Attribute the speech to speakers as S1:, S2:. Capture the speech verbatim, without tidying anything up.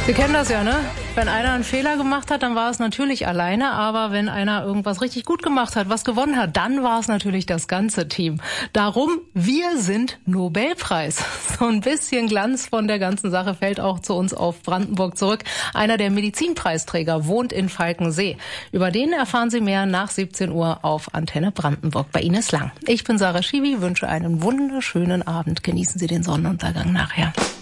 S1: Sie kennen das ja, ne? Wenn einer einen Fehler gemacht hat, dann war es natürlich alleine. Aber wenn einer irgendwas richtig gut gemacht hat, was gewonnen hat, dann war es natürlich das ganze Team. Darum, wir sind Nobelpreis. So ein bisschen Glanz von der ganzen Sache fällt auch zu uns auf Brandenburg zurück. Einer der Medizinpreisträger wohnt in Falkensee. Über den erfahren Sie mehr nach siebzehn Uhr auf Antenne Brandenburg bei Ines Lang. Ich bin Sarah Schiwi, wünsche einen wunderschönen Abend. Genießen Sie den Sonnenuntergang nachher.